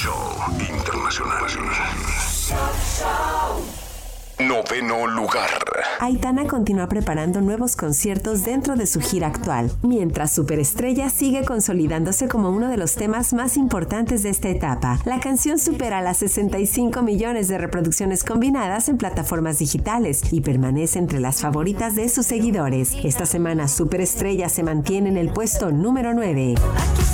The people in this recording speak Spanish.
Show Internacional. Noveno lugar. Aitana continúa preparando nuevos conciertos dentro de su gira actual, mientras Superestrella sigue consolidándose como uno de los temas más importantes de esta etapa. La canción supera las 65 millones de reproducciones combinadas en plataformas digitales y permanece entre las favoritas de sus seguidores. Esta semana Superestrella se mantiene en el puesto número 9.